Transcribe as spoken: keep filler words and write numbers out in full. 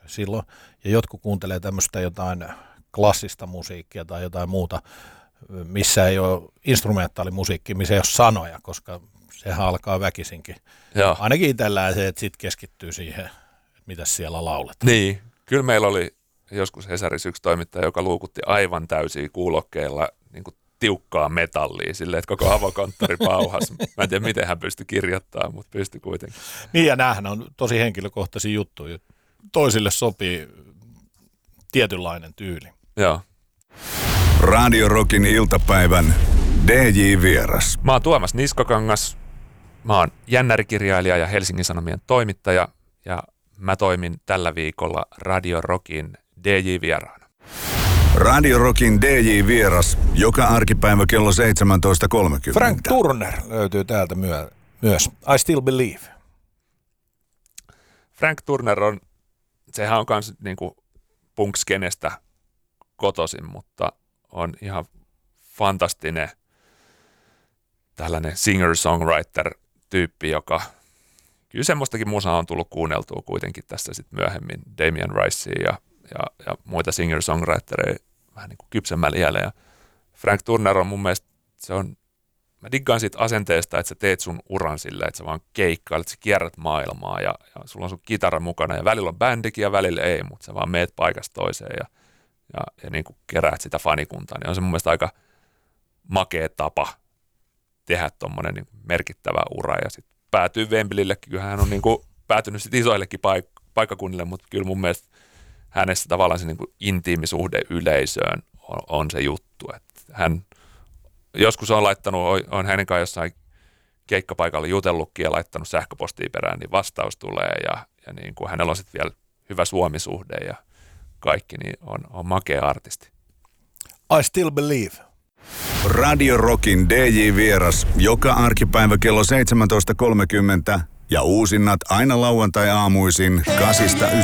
silloin. Ja jotkut kuuntelee tämmöistä jotain klassista musiikkia tai jotain muuta, missä ei ole instrumentaalimusiikkia, missä ei ole sanoja, koska sehän alkaa väkisinkin. Joo. Ainakin itsellään se, että sitten keskittyy siihen, että mitä siellä lauletaan. Niin, kyllä meillä oli joskus Hesarissa yksi toimittaja, joka luukutti aivan täysiä kuulokkeilla niin kuin tiukkaa metallia, silleen, että koko avokonttori pauhasi. Mä en tiedä, miten hän pystyi kirjoittamaan, mutta pystyi kuitenkin. Niin, ja näähän on tosi henkilökohtaisia juttuja. Toisille sopii tietynlainen tyyli. Joo. Radio Rockin iltapäivän D J-vieras. Mä oon Tuomas Niskokangas. Mä oon jännärikirjailija ja Helsingin Sanomien toimittaja. Ja mä toimin tällä viikolla Radio Rockin D J-vieraana. Radio Rockin D J-vieras joka arkipäivä kello seitsemäntoista kolmekymmentä. Frank Turner löytyy täältä myö- myös. I Still Believe. Frank Turner on, sehän on kans niinku punk-skenestä kotoisin, mutta on ihan fantastinen tällainen singer-songwriter-tyyppi, joka kyllä semmoistakin musaa on tullut kuunneltua kuitenkin tässä sitten myöhemmin Damien Ricea ja, ja, ja muita singer-songwritereja vähän niin kuin kypsemmällä iällä. Ja Frank Turner on mun mielestä, se on, mä diggaan siitä asenteesta, että sä teet sun uran silleen, että sä vaan keikkailet, sä kierrät maailmaa ja, ja sulla on sun kitara mukana ja välillä on bändikin ja välillä ei, mutta sä vaan meet paikasta toiseen ja, ja, ja niin kuin keräät sitä fanikuntaa. Niin on se mun mielestä aika makea tapa tehdä tommonen niin merkittävä ura ja sitten päätyy Wembleyillekin. Kyllä hän on niin kuin päätynyt sit isoillekin paik- paikkakunnille, mutta kyllä mun mielestä hänessä tavallaan se niin kuin intiimisuhde yleisöön on, on se juttu. Että hän joskus on laittanut, on hänen kanssaan jossain keikkapaikalla jutellutkin ja laittanut sähköpostia perään, niin vastaus tulee ja, ja niin kuin hänellä on sitten vielä hyvä suomisuhde ja kaikki, niin on, on makea artisti. I Still Believe. Radio Rockin D J-vieras joka arkipäivä kello seitsemäntoista kolmekymmentä ja uusinnat aina lauantai-aamuisin kasista